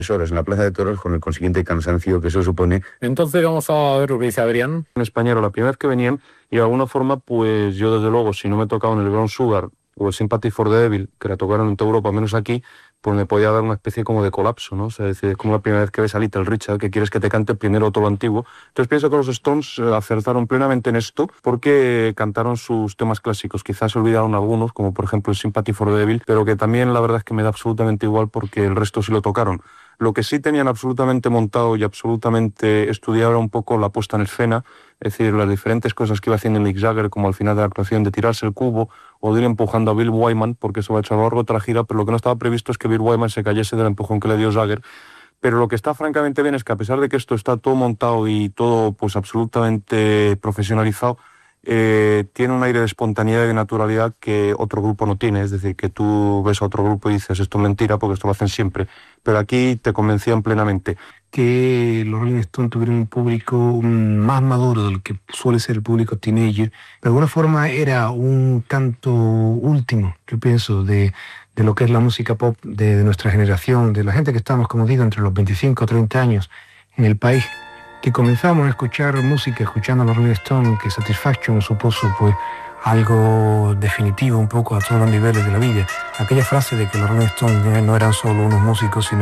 horas en la Plaza de Toros con el consiguiente cansancio que eso supone. Entonces vamos a ver lo que dice Adrián. En España era la primera vez que venían y de alguna forma, pues yo desde luego, si no me tocaban el Brown Sugar o el Sympathy for the Devil, que la tocaron en toda Europa, menos aquí, pues me podía dar una especie como de colapso, ¿no? O sea, es decir, es como la primera vez que ves a Little Richard, que quieres que te cante primero todo lo antiguo. Entonces pienso que los Stones acertaron plenamente en esto porque cantaron sus temas clásicos. Quizás se olvidaron algunos, como por ejemplo el Sympathy for the Devil, pero que también la verdad es que me da absolutamente igual porque el resto sí lo tocaron. Lo que sí tenían absolutamente montado y absolutamente estudiado era un poco la puesta en escena, es decir, las diferentes cosas que iba haciendo Mick Jagger, como al final de la actuación de tirarse el cubo o de ir empujando a Bill Wyman, porque eso va a echar a lo largo de otra gira, pero lo que no estaba previsto es que Bill Wyman se cayese del empujón que le dio Jagger. Pero lo que está francamente bien es que a pesar de que esto está todo montado y todo pues absolutamente profesionalizado, tiene un aire de espontaneidad y de naturalidad que otro grupo no tiene. Es decir, que tú ves a otro grupo y dices esto es mentira porque esto lo hacen siempre, pero aquí te convencían plenamente. Que los Rolling Stones tuvieron un público más maduro del que suele ser el público teenager. De alguna forma era un canto último, yo pienso, de lo que es la música pop de nuestra generación, de la gente que estamos, como digo, entre los 25 o 30 años en el país, que comenzamos a escuchar música, escuchando a los Rolling Stones, que Satisfaction supuso pues algo definitivo un poco a todos los niveles de la vida. Aquella frase de que los Rolling Stones no eran solo unos músicos, sino